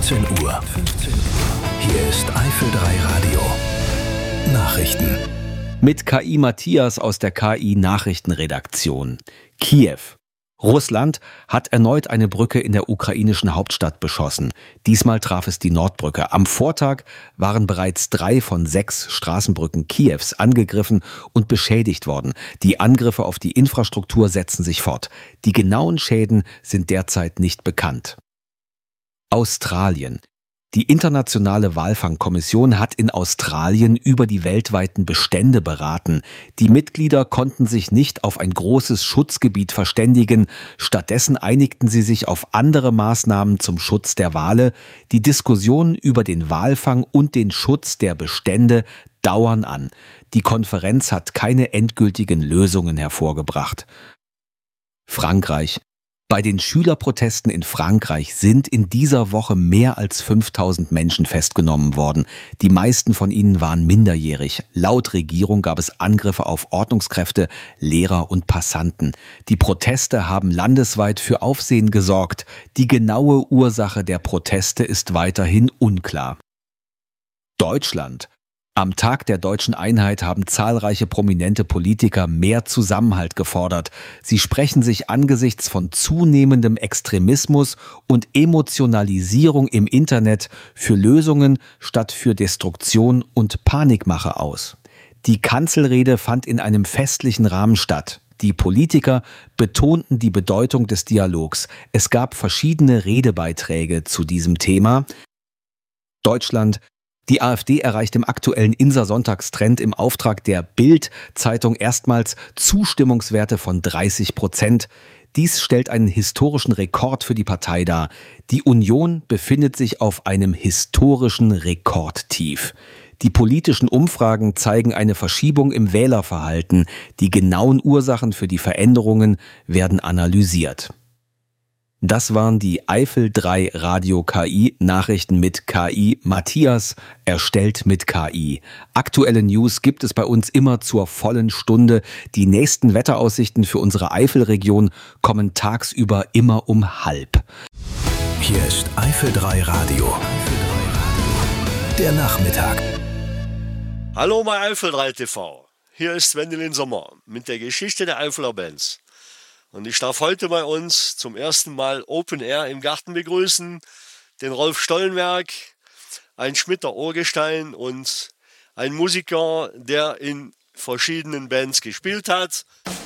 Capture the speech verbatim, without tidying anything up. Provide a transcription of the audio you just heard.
fünfzehn Uhr. Hier ist Eifel drei Radio. Nachrichten. Mit K I Matthias aus der K I-Nachrichtenredaktion. Kiew. Russland hat erneut eine Brücke in der ukrainischen Hauptstadt beschossen. Diesmal traf es die Nordbrücke. Am Vortag waren bereits drei von sechs Straßenbrücken Kiews angegriffen und beschädigt worden. Die Angriffe auf die Infrastruktur setzen sich fort. Die genauen Schäden sind derzeit nicht bekannt. Australien. Die Internationale Walfangkommission hat in Australien über die weltweiten Bestände beraten. Die Mitglieder konnten sich nicht auf ein großes Schutzgebiet verständigen. Stattdessen einigten sie sich auf andere Maßnahmen zum Schutz der Wale. Die Diskussionen über den Walfang und den Schutz der Bestände dauern an. Die Konferenz hat keine endgültigen Lösungen hervorgebracht. Frankreich. Bei den Schülerprotesten in Frankreich sind in dieser Woche mehr als fünftausend Menschen festgenommen worden. Die meisten von ihnen waren minderjährig. Laut Regierung gab es Angriffe auf Ordnungskräfte, Lehrer und Passanten. Die Proteste haben landesweit für Aufsehen gesorgt. Die genaue Ursache der Proteste ist weiterhin unklar. Deutschland. Am Tag der Deutschen Einheit haben zahlreiche prominente Politiker mehr Zusammenhalt gefordert. Sie sprechen sich angesichts von zunehmendem Extremismus und Emotionalisierung im Internet für Lösungen statt für Destruktion und Panikmache aus. Die Kanzelrede fand in einem festlichen Rahmen statt. Die Politiker betonten die Bedeutung des Dialogs. Es gab verschiedene Redebeiträge zu diesem Thema. Deutschland. Die AfD erreicht im aktuellen Insa-Sonntagstrend im Auftrag der Bild-Zeitung erstmals Zustimmungswerte von dreißig Prozent. Dies stellt einen historischen Rekord für die Partei dar. Die Union befindet sich auf einem historischen Rekordtief. Die politischen Umfragen zeigen eine Verschiebung im Wählerverhalten. Die genauen Ursachen für die Veränderungen werden analysiert. Das waren die Eifel drei Radio K I Nachrichten mit K I Matthias, erstellt mit K I. Aktuelle News gibt es bei uns immer zur vollen Stunde. Die nächsten Wetteraussichten für unsere Eifelregion kommen tagsüber immer um halb. Hier ist Eifel drei Radio. Der Nachmittag. Hallo bei Eifel drei T V. Hier ist Wendelin Sommer mit der Geschichte der Eifeler Bands. Und ich darf heute bei uns zum ersten Mal Open Air im Garten begrüßen, den Rolf Stollenberg, ein Schmitter Urgestein und ein Musiker, der in verschiedenen Bands gespielt hat.